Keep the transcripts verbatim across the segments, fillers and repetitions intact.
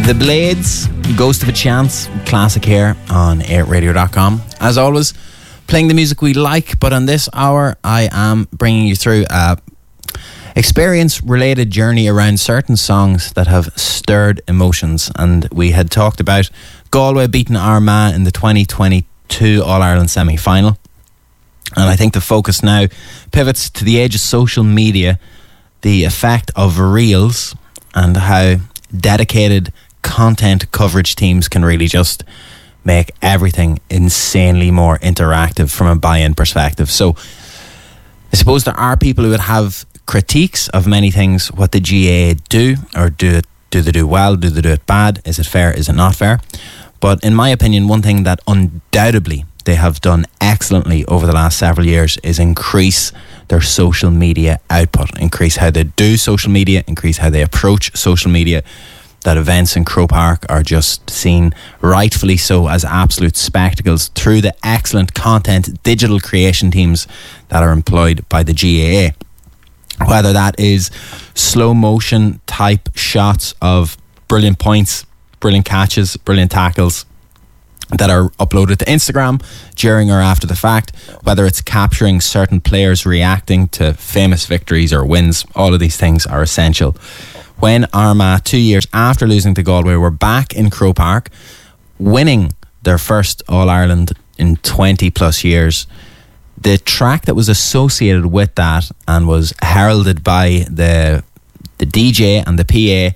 The Blades, Ghost of a Chance, classic here on air radio dot com. As always, playing the music we like, but on this hour, I am bringing you through a experience-related journey around certain songs that have stirred emotions. And we had talked about Galway beating Armagh in the twenty twenty-two All-Ireland semi-final. And I think the focus now pivots to the age of social media, the effect of reels, and how dedicated content coverage teams can really just make everything insanely more interactive from a buy-in perspective. So I suppose there are people who would have critiques of many things what the G A A do, or do it, do they do well, do they do it bad, is it fair, is it not fair? But in my opinion, one thing that undoubtedly they have done excellently over the last several years is increase their social media output, increase how they do social media, increase how they approach social media. That events in Croke Park are just seen, rightfully so, as absolute spectacles through the excellent content digital creation teams that are employed by the G A A. Whether that is slow motion type shots of brilliant points, brilliant catches, brilliant tackles that are uploaded to Instagram during or after the fact, whether it's capturing certain players reacting to famous victories or wins, all of these things are essential. When Armagh, two years after losing to Galway, were back in Croke Park, winning their first All-Ireland in twenty plus years, the track that was associated with that and was heralded by the the D J and the P A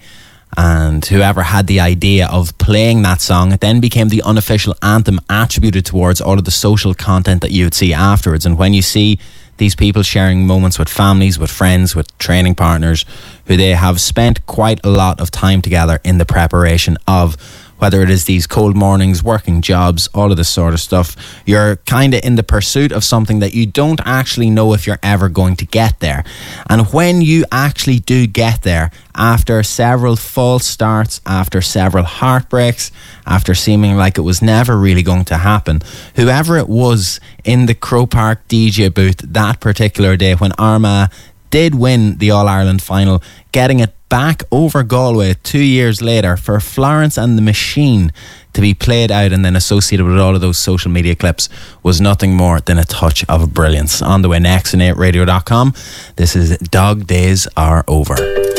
and whoever had the idea of playing that song, it then became the unofficial anthem attributed towards all of the social content that you would see afterwards. And when you see these people sharing moments with families, with friends, with training partners who they have spent quite a lot of time together in the preparation of, whether it is these cold mornings, working jobs, all of this sort of stuff, you're kind of in the pursuit of something that you don't actually know if you're ever going to get there. And when you actually do get there, after several false starts, after several heartbreaks, after seeming like it was never really going to happen, whoever it was in the Croke Park D J booth that particular day when Armagh did win the All-Ireland final, getting it back over Galway two years later for Florence and the Machine to be played out and then associated with all of those social media clips was nothing more than a touch of brilliance. On the way next on air radio dot com, this is Dog Days Are Over.